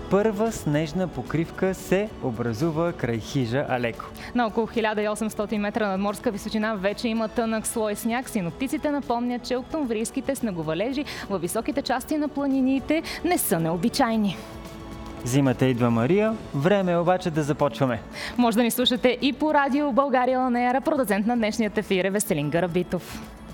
първа снежна покривка се образува край хижа Алеко. На около 1800 метра надморска височина вече има тънък слой сняг. Синоптиците напомнят, че октомврийските снеговалежи във високите части на планините не са необичайни. Зимата идва, Мария. Време е обаче да започваме. Може да ни слушате и по радио България On Air. Продуцент на днешният ефир е Веселин Гарабитов.